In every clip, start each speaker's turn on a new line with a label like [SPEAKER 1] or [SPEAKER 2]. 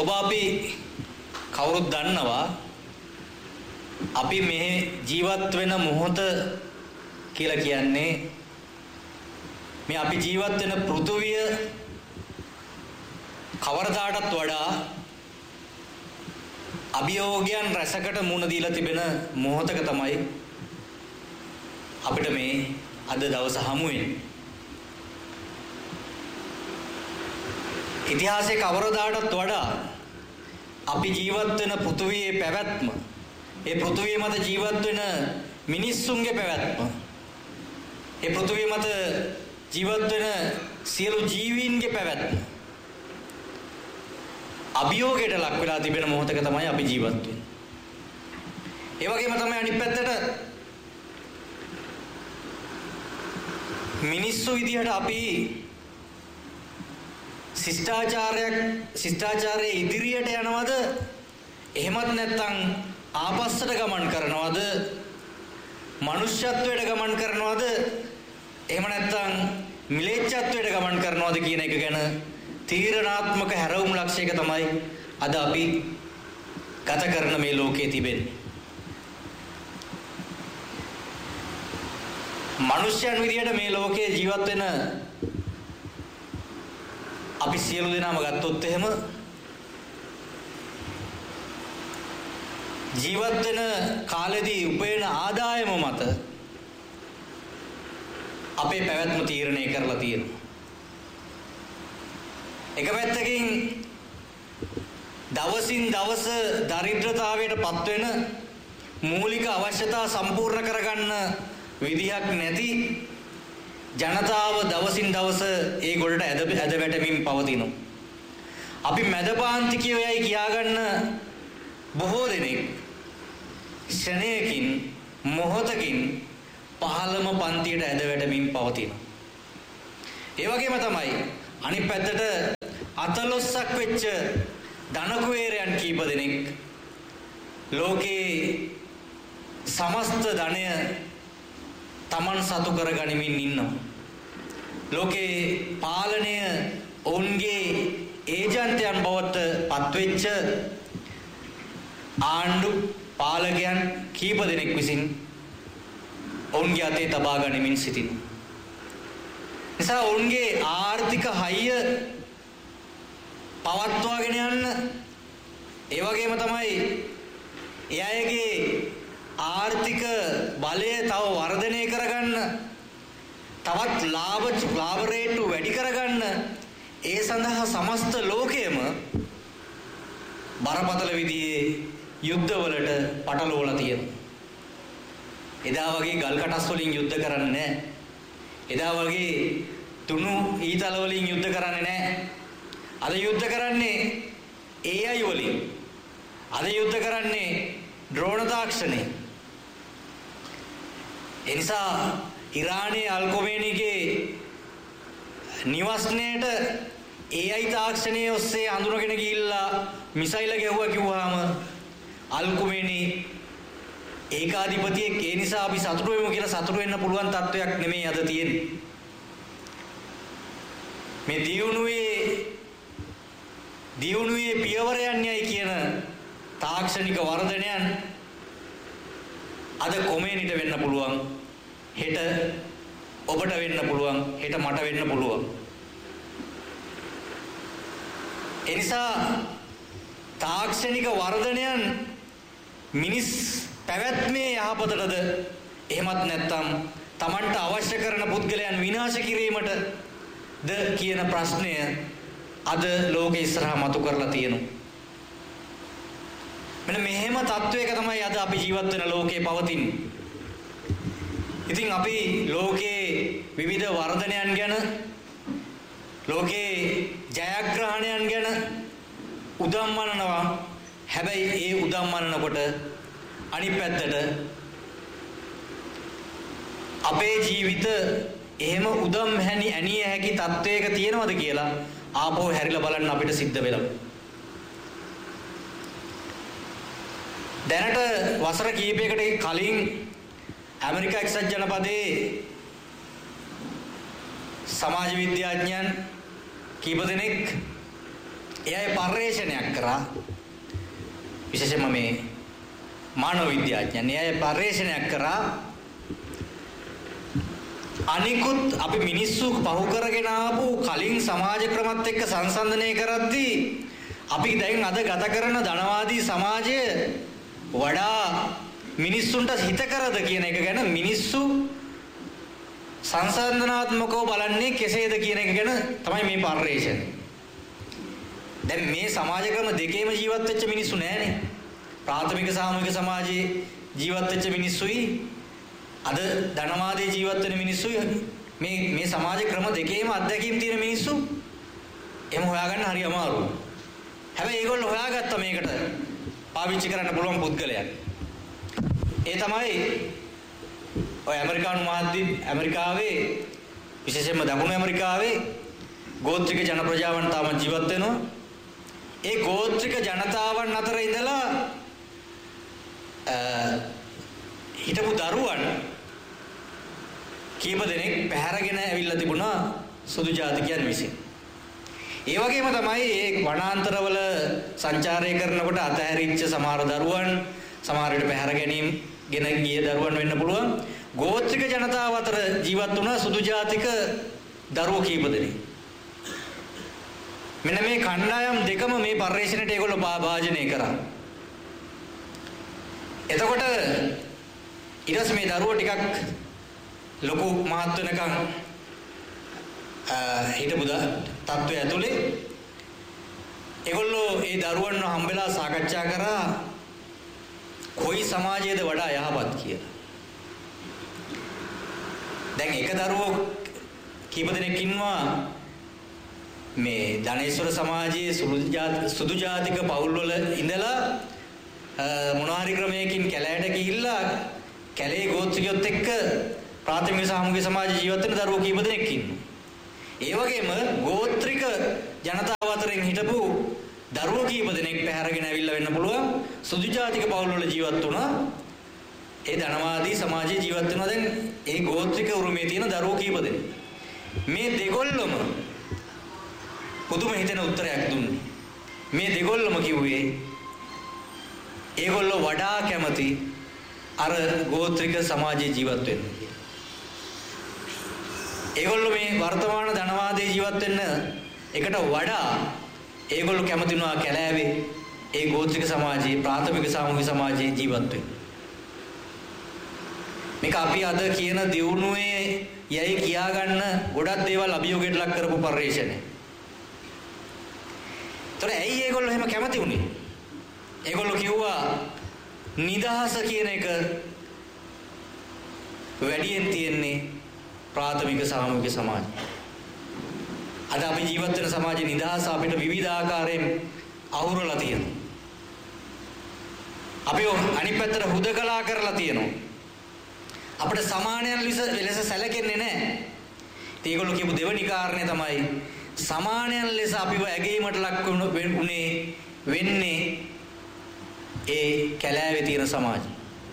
[SPEAKER 1] ඔබ අපි කවුරුත් දන්නවා අපි මේ ජීවත් වෙන මොහොත කියලා කියන්නේ මේ අපි ජීවත් වෙන පෘථුවිය කවරදාටත් වඩා අභියෝගයන් රැසකට මුහුණ දීලා තිබෙන මොහොතක තමයි අපිට මේ අද දවස හමු වෙන්නේ. ඉතිහාසයේ කවරදාටත් වඩා අපි ජීවත් වෙන පෘථුවියේ පැවැත්ම, ඒ පෘථුවිය මත ජීවත් වෙන මිනිස්සුන්ගේ පැවැත්ම, ඒ පෘථුවිය මත ජීවත් වෙන සියලු ජීවීන්ගේ පැවැත්ම අභියෝගයට ලක් වෙලා තිබෙන මොහොතක තමයි අපි ජීවත් වෙන්නේ. ඒ වගේම තමයි අනිත් පැත්තට මිනිස්සු විදියට අපි ශිෂ්ටාචාරයේ ඉදිරියට යනවද? එහෙමත් නැත්නම් ආපස්සට ගමන් කරනවද? මනුෂ්‍යත්වයට ගමන් කරනවද? එහෙම නැත්නම් මිලේච්ඡත්වයට ගමන් කරනවද කියන එක ගැන තීරණාත්මක හැරවුම් ලක්ෂයක තමයි අද අපි ගත කරන මේ ලෝකයේ තිබෙන්නේ. මනුෂ්‍යයන් විදියට මේ ලෝකයේ ජීවත් වෙන අපි සියලු දෙනාම ගත්තොත් එහෙම ජීවත් වෙන කාලෙදී උපයන ආදායම මත අපේ පැවැත්ම තීරණය කරලා තියෙනවා. එක පැත්තකින් දවසින් දවස දරිද්‍රතාවයට පත්වෙන මූලික අවශ්‍යතා සම්පූර්ණ කරගන්න විදිහක් නැති ජනතාව දවසින් දවස ඒ ගොඩට ඇද වැටෙමින් පවතිනවා. අපි මැදපාන්තිකයෝ යයි කියාගන්න බොහෝ දෙනෙක් ක්ෂණයකින් මොහොතකින් පහළම පන්තියට ඇද වැටෙමින් පවතිනවා. ඒ වගේම තමයි අනිත් පැත්තට අතලොස්සක් වෙච්ච ධනකුවේරයන් කීප දෙනෙක් ලෝකේ සමස්ත ධනය තමන් සතු කරගනිමින් ඉන්නවා. ලෝකේ පාලනය ඔවුන්ගේ ඒජන්තයන් බවට පත්වෙච්ච ආණ්ඩු පාලකයන් කීප දෙනෙක් විසින් ඔවුන්ගේ අතේ තබා ගනිමින් සිටිනවා. නිසා ඔවුන්ගේ ආර්ථික හයිය පවත්වාගෙන යන්න, ඒ වගේම තමයි ඒ අයගේ ආර්ථික බලය තව වර්ධනය කරගන්න, තවත් ලාභ රේට්ටු වැඩි කරගන්න, ඒ සඳහා සමස්ත ලෝකයම බරපතල විදිහේ යුද්ධවලට පටලවලා තියෙනවා. එදා වගේ ගල් කටස් වලින් යුද්ධ කරන්නේ නැහැ. එදා වගේ තුණු ඊතල වලින් යුද්ධ කරන්නේ නැහැ. අද යුද්ධ කරන්නේ AI වලින්. අද යුද්ධ කරන්නේ ඩ්‍රෝන තාක්ෂණය. ඒ නිසා ඉරානයේ අල් කොමේනිගේ නිවස්නයේට AI තාක්ෂණයේ ඔස්සේ අඳුනගෙන ගිහිල්ලා මිසයිල ගැහුවා කිව්වහම අල් කොමේනි ඒකාධිපතියෙක්, ඒ නිසා අපි සතුටු වෙමු කියලා සතුටු වෙන්න පුළුවන් තත්වයක් නෙමෙයි අද තියෙන්නේ. මේ දියුණුවේ පියවරයන් යයි කියන තාක්ෂණික වර්ධනයන් අද කොමේනිට වෙන්න පුළුවන්, හෙට ඔබට වෙන්න පුළුවන්, හෙට මට වෙන්න පුළුවන්. ඒ නිසා තාක්ෂණික වර්ධනයන් මිනිස් පැවැත්මේ යහපතටද එහෙමත් නැත්නම් Tamanට අවශ්‍ය කරන පුද්ගලයන් විනාශ කිරීමටද කියන ප්‍රශ්නය අද ලෝකෙ ඉස්සරහා මතු කරලා තියෙනවා. මෙන්න මෙහෙම තත්වයක තමයි අද අපි ජීවත් වෙන ලෝකේ පවතින්නේ. ඉතින් අපි ලෝකේ විවිධ වර්ධනයන් ගැන, ලෝකේ ජයග්‍රහණයන් ගැන උදම්මනනවා. හැබැයි ඒ උදම්මනනකොට අනිත් පැත්තට අපේ ජීවිත එහෙම උදම් ඇනිය හැකි තත්වයක තියෙනවද කියලා ආපහු හැරිලා බලන්න අපිට සිද්ධ වෙලා. දැනට වසර කිහිපයකට කලින් ඇමරිකා එක්සත් ජනපදයේ සමාජ විද්‍යාඥයන් කීප දෙනෙක් එයා පර්යේෂණයක් කරා විශේෂයෙන්ම මේ මානව විද්‍යාඥයන් එයා පර්යේෂණයක් කරා අනිකුත් අපි මිනිස්සු පහු කරගෙන ආපු කලින් සමාජ ක්‍රමත් එක්ක සංසන්දනය කරද්දී අපි දැන් අද ගත කරන ධනවාදී සමාජය වඩා මිනිස්සුන්ට හිතකරද කියන එක ගැන මිනිස්සු සංසන්දනාත්මකව බලන්නේ කෙසේද කියන එක ගැන තමයි මේ පර්යේෂණය. දැන් මේ සමාජ ක්‍රම දෙකේම ජීවත් වෙච්ච මිනිස්සු නෑනේ. ප්‍රාථමික සාමූහික සමාජයේ ජීවත් වෙච්ච මිනිස්සුයි අද ධනවාදී ජීවත් වෙන මිනිස්සුයි මේ සමාජ ක්‍රම දෙකේම අත්දැකීම් තියෙන මිනිස්සු එහෙම හොයාගන්න හරි අමාරුයි. හැබැයි ඒගොල්ලෝ හොයාගත්ත මේකට පාවිච්චි කරන්න පුළුවන් පුද්ගලයන්. ඒ තමයි ඔය ඇමරිකානු මහද්වීප ඇමරිකාවේ විශේෂයෙන්ම දකුණු ඇමරිකාවේ ගෝත්‍රික ජන ප්‍රජාවන් තාම ජීවත් වෙනවා. ඒ ගෝත්‍රික ජනතාවන් අතර ඉඳලා හිටපු දරුවන් කීප දෙනෙක් පැහැරගෙන ඇවිල්ලා තිබුණා සුදු ජාතිකයන් විසින්. ඒ වගේම තමයි මේ වනාන්තරවල සංචාරය කරනකොට අතහැරිච්ච සමහර දරුවන් සමහර විට පැහැර ගැනීම ගෙන ගිය දරුවන් වෙන්න පුළුවන්. ගෝත්‍රික ජනතාව අතර ජීවත් වුණා සුදු ජාතික දරුවෝ කීප දෙනෙක්. මෙන්න මේ කණ්ඩායම් දෙකම මේ පර්යේෂණයට ඒගොල්ලෝ භාජනය කරා. එතකොට ඊට පස්සේ මේ දරුවෝ ටිකක් ලොකු මහත් වෙනකන් හිටපු තත්ත්වය ඇතුලේ ඒගොල්ලෝ ඒ දරුවන්ව හම්බෙලා සාකච්ඡා කරා කොයි සමාජයේද වඩා යහපත් කියලා. දැන් එක දරුවෝ කීප දෙනෙක් ඉන්නවා මේ ධනේශ්වර සමාජයේ සුදු ජාතික පවුල් වල ඉඳලා මොනවාරි ක්‍රමයකින් කැලෑට ගිහිල්ලා කැලේ ගෝත්‍රිකයොත් එක්ක ප්‍රාථමික සාමූහික සමාජ ජීවත් වෙන දරුවෝ කීප දෙනෙක් ඉන්නවා. ඒ වගේම ගෝත්‍රික ජනතාව අතරින් හිටපු දරුවෝ කීප දෙනෙක් පැහැරගෙන ඇවිල්ලා වෙන්න පුළුවන් සුදු ජාතික පවුල් වල ජීවත් වුණා. ඒ ධනවාදී සමාජයේ ජීවත් වෙනවා දැන් ඒ ගෝත්‍රික උරුමේ තියෙන දරුවෝ කීප දෙනෙක්. මේ දෙගොල්ලම පුදුම හිතෙන උත්තරයක් දුන්නේ. මේ දෙගොල්ලම කිව්වේ ඒගොල්ලෝ වඩා කැමති අර ගෝත්‍රික සමාජයේ ජීවත් වෙන්න. ඒගොල්ලෝ මේ වර්තමාන ධනවාදී ජීවත් වෙන්න එකට වඩා ඒගොල්ලෝ කැමති වුණා කැලෑවේ ඒ ගෝත්‍රික සමාජයේ ප්‍රාථමික සාමූහික සමාජයේ ජීවත් වෙන්න. මේක අපි අද කියන දියුණුවේ යයි කියා ගන්න ගොඩක් දේවල් අභියෝගයට ලක් කරපු පර්යේෂණය. ඒතර ඇයි ඒගොල්ලෝ එහෙම කැමති වුනේ? ඒගොල්ලෝ කිව්වා නිදහස කියන එක වැඩියෙන් තියෙන්නේ ප්‍රාථමික සාමූහික සමාජය. අද අපි ජීවත් වෙන සමාජයේ නිදහස අපිට විවිධ ආකාරයෙන් අවුරලා තියෙනවා. අපි අනිත් පැත්තට හුදකලා කරලා තියෙනවා. අපිට සමානයන් ලෙස සැලකෙන්නේ නැහැ. ඒගොල්ලෝ කියපු දෙවෙනි කාරණේ තමයි සමානයන් ලෙස අපිව ඇගීමට ලක් වෙන්නේ ඒ කැලෑවේ තියෙන සමාජය.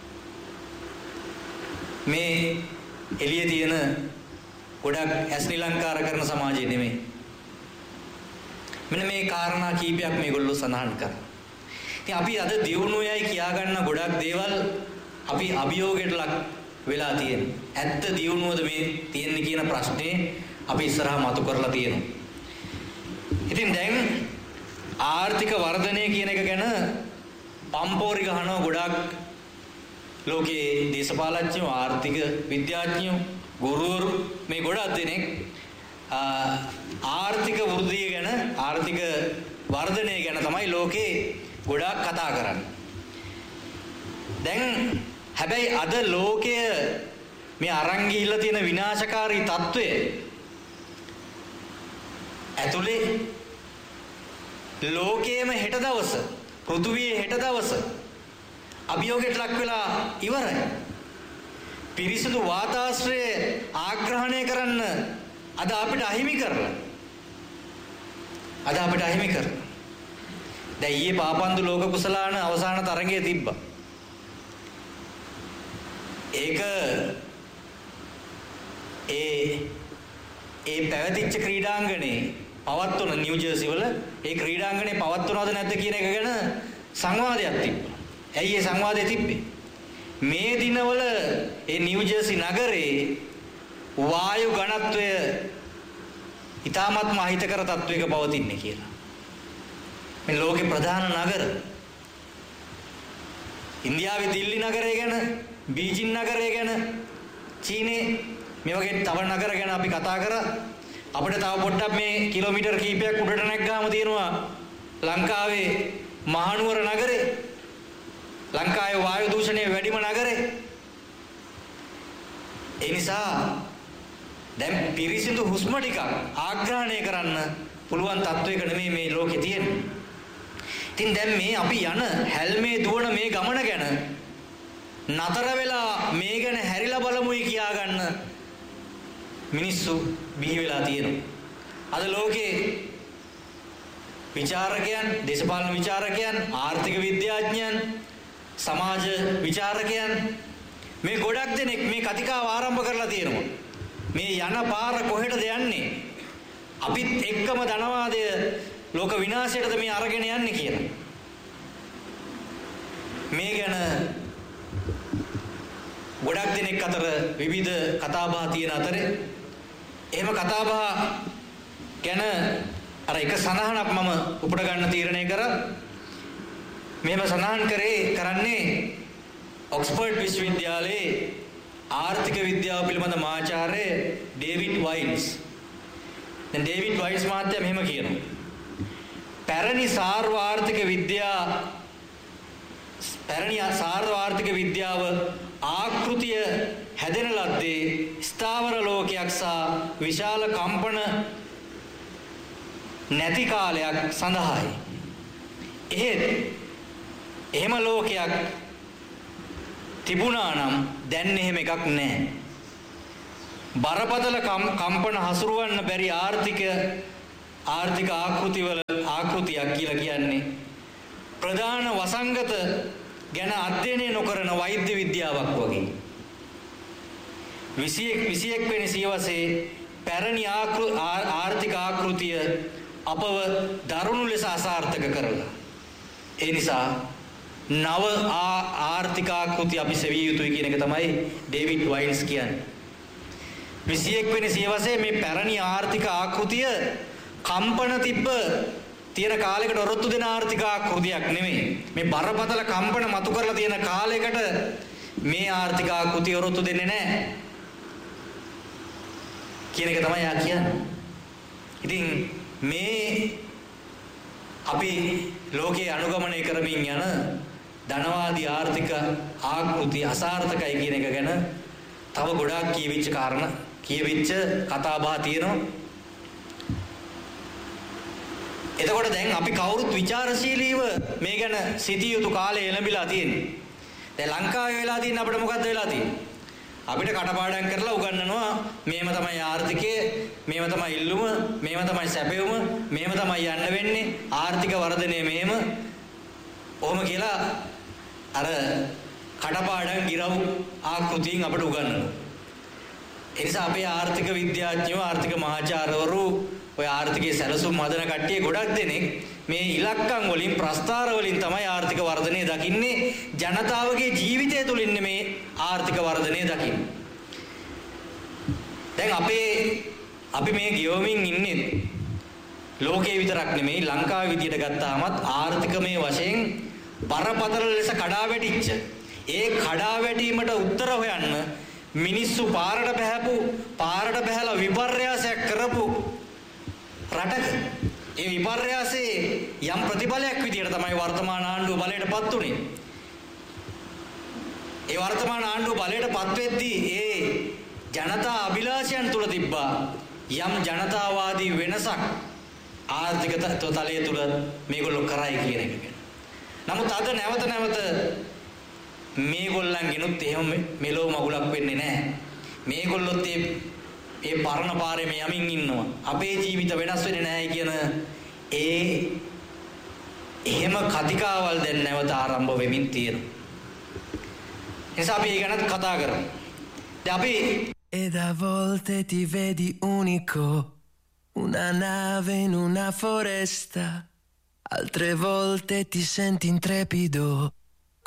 [SPEAKER 1] මේ එළියේ තියෙන ගොඩක් ශ්‍රී ලංකාර කරන සමාජය නෙමෙයි. මෙන්න මේ කාරණා කීපයක් මේගොල්ලෝ සඳහන් කරා. ඉතින් අපි අද දියුණුවයි කියා ගන්න ගොඩක් දේවල් අපි අභියෝගයට ලක් වෙලා තියෙනවා. ඇත්ත දියුණුවද මේ තියෙන්නේ කියන ප්‍රශ්නේ අපි ඉස්සරහා මතු කරලා තියෙනවා. ඉතින් දැන් ආර්ථික වර්ධනය කියන එක ගැන පම්පෝරි ගහනවා ගොඩක් ලෝකයේ දේශපාලඥයෝ ආර්ථික විද්‍යාඥයෝ ගුරුවරු මේ ගොඩක් දෙනෙක් ආර්ථික වෘද්ධිය ගැන ආර්ථික වර්ධනය ගැන තමයි ලෝකේ ගොඩක් කතා කරන්නේ. දැන් හැබැයි අද ලෝකය මේ අරන් ගිහිල්ලා තියෙන විනාශකාරී తত্ত্বය ඇතුලේ ලෝකයේම හෙට දවස පෘථුවියේ හෙට දවස අභියෝගයට ලක් වෙලා ඉවරයි. පිරිසිදු වාතාශ්‍රය ආග්‍රහණය කරන්න අද අපිට අහිමි කරලා. දැන් ඊයේ පාපන්දු ලෝක කුසලාන අවසාන තරඟයේ තිබ්බා. ඒක ඒ පැවතිච්ච ක්‍රීඩාංගණේ පවත්වන නිව් ජර්සි වල ඒ ක්‍රීඩාංගණය පවත්වනවද නැද්ද කියන එක ගැන සංවාදයක් තිබ්බා. ඇයි ඒ සංවාදය තිබ්බේ? මේ දිනවල ඒ නිව් ජර්සි නගරේ වායු ඝනත්වය ඉතාමත්ම අහිතකර තත්වයක පවතින්නේ කියලා. මේ ලෝකේ ප්‍රධාන නගර ඉන්දියාවේ දිල්ලි නගරය ගැන, බීජිං නගරය ගැන, චීනේ මේ වගේ තව නගර ගැන අපි කතා කරා. අපිට තව පොඩ්ඩක් මේ කිලෝමීටර් කිහිපයක් උඩට නැග්ගාම තියෙනවා ලංකාවේ මහනුවර නගරේ. ලංකාවේ වායු දූෂණය වැඩිම නගරේ. ඒ නිසා දැන් පිරිසිදු හුස්ම ටිකක් ආග්‍රහණය කරන්න පුළුවන් තත්වයක නෙමෙයි මේ ලෝකේ තියෙන්නේ. ඉතින් දැන් මේ අපි යන හැල්මේ දුවන මේ ගමන ගැන නතර වෙලා මේ ගැන හැරිලා බලමුයි කියා ගන්න මිනිස්සු බිහි වෙලා තියෙනවා. අද ලෝකේ විචාරකයන්, දේශපාලන විචාරකයන්, ආර්ථික විද්‍යාඥයන්, සමාජ විචාරකයන් මේ ගොඩක් දෙනෙක් මේ කතිකාව ආරම්භ කරලා තියෙනවා. මේ යන පාර කොහෙටද යන්නේ? අපිත් එක්කම ධනවාදය ලෝක විනාශයටද මේ අරගෙන යන්නේ කියලා. මේ ගැන ගොඩක් දෙනෙක් අතර විවිධ කතාබහ තියෙන අතරේ එහෙම කතාබහ ගැන අර එක සඳහනක් මම උපුට ගන්න තීරණය කරා. මෙහෙම සඳහන් කරන්නේ ඔක්ස්ෆර්ඩ් විශ්වවිද්‍යාලයේ ආර්ථික විද්‍යාව පිළිබඳ මහාචාර්ය ඩේවිඩ් වයින්ස්. දැන් ඩේවිඩ් වයින්ස් මහත්තයා මෙහෙම කියනවා. පැරණි සාර්ව ආර්ථික විද්‍යාව ආකෘතිය හැදෙන ලද්දේ ස්ථාවර ලෝකයක් සහ විශාල කම්පන නැති කාලයක් සඳහායි. එහෙම ලෝකයක් තිබුණා නම් දැන් එහෙම එකක් නැහැ. බරපතල කම්පන හසුරවන්න බැරි ආර්ථික ආකෘතියක් කියලා කියන්නේ ප්‍රධාන වසංගත ගැන අධ්‍යයනය නොකරන වෛද්‍ය විද්‍යාවක් වගේ. 21 වෙනි සියවසේ පැරණි ආර්ථික ආකෘතිය අපව දරුණු ලෙස අසාර්ථක කරලා. ඒ නිසා නව ආර්ථික ආකෘතිය අපි සෙවිය යුතුයි කියන එක තමයි ඩේවිඩ් වයින්ස් කියන්නේ. 21 වෙනි සියවසේ මේ පැරණි ආර්ථික ආකෘතිය කම්පන තියෙන කාලයකට ඔරොත්තු දෙන ආර්ථික ආකෘතියක් නෙමෙයි. මේ බරපතල කම්පන මතු කරලා තියෙන කාලයකට මේ ආර්ථික ආකෘතිය ඔරොත්තු දෙන්නේ නැහැ කියන එක තමයි යා කියන්නේ. ඉතින් මේ අපි ලෝකයේ අනුගමනය කරමින් යන ධනවාදී ආර්ථික ආකෘතිය අසාර්ථකයි කියන එක ගැන තව ගොඩාක් කියවිච්ච කතාබහ තියෙනවා. එතකොට දැන් අපි කවුරුත් ਵਿਚාරශීලීව මේ ගැන සිටිය යුතු කාලය එළඹිලා තියෙනවා. දැන් ලංකාවේ වෙලා තියෙන අපිට මොකද්ද වෙලා තියෙන්නේ? අපිට කටපාඩම් කරලා උගන්වනවා මේව තමයි ආර්ථිකය, මේව තමයි ඉල්ලුම, මේව තමයි සැපයුම, මේව තමයි යන්න වෙන්නේ, ආර්ථික වර්ධනය මේම. ඔහොම කියලා අර කටපාඩම් ගිරව් ආකෘතියෙන් අපිට උගන්වනවා. ඒ නිසා අපේ ආර්ථික විද්‍යාඥයෝ, ආර්ථික මහාචාර්යවරු, ඔය ආර්ථිකයේ සැලසුම් හදන කට්ටිය ගොඩක් දෙනෙක් මේ ඉලක්කම් වලින්, ප්‍රස්ථාර වලින් තමයි ආර්ථික වර්ධනය දකින්නේ. ජනතාවගේ ජීවිතය තුලින් මේ ආර්ථික වර්ධනය දකින්නේ. දැන් අපි මේ ගෙවමින් ඉන්නේ ලෝකයේ විතරක් නෙමෙයි, ලංකාවේ විදියට ගත්තාමත් ආර්ථිකමය වශයෙන් බරපතල ලෙස කඩාවැටිච්ච. ඒ කඩාවැටීමට උත්තර හොයන්න මිනිස්සු පාරට බහැලා විපර්යාසයක් කරපු රටක ඒ විපර්යාසයේ යම් ප්‍රතිඵලයක් විදියට තමයි වර්තමාන ආණ්ඩුව බලයටපත් උනේ. ඒ වර්තමාන ආණ්ඩුව බලයටපත් වෙද්දී ඒ ජනතා අභිලාෂයන් තුල තිබ්බා යම් ජනතාවාදී වෙනසක් ආර්ථික තලය තුල මේගොල්ලෝ කරයි කියන එක ගැන. නමුත් අද නැවත මේගොල්ලන්ගෙනුත් එහෙම මෙලෝ මගුලක් වෙන්නේ නැහැ. මේගොල්ලොත් ඒ පරණ පාරේම යමින් ඉන්නවා. අපේ ජීවිත වෙනස් වෙන්නේ නැහැ කියන එහෙම කතිකාවල් දැන් නැවත ආරම්භ වෙමින් තියෙනවා. නිසා අපි ඒ ගැනත් කතා කරමු. දැන් අපි
[SPEAKER 2] Ed a volte ti vedi unico, una nave in una foresta, altre volte ti senti intrepido